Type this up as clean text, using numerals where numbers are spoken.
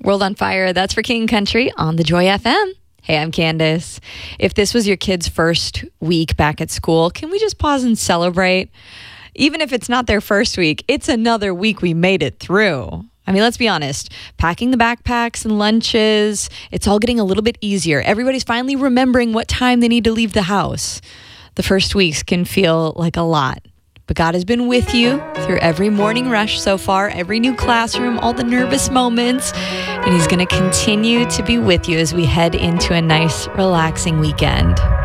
World on Fire, that's for King Country on the Joy FM. Hey, I'm Candace. If this was your kid's first week back at school, can we just pause and celebrate? Even if it's not their first week, it's another week we made it through. I mean, let's be honest. Packing the backpacks and lunches, it's all getting a little bit easier. Everybody's finally remembering what time they need to leave the house. The first weeks can feel like a lot. But God has been with you through every morning rush so far, every new classroom, all the nervous moments, and He's going to continue to be with you as we head into a nice, relaxing weekend.